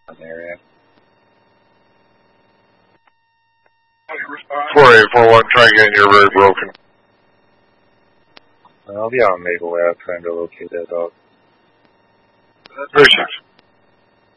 area. 4841, try again, you're very broken. I'll be on Maple Ave trying to locate that dog. 36.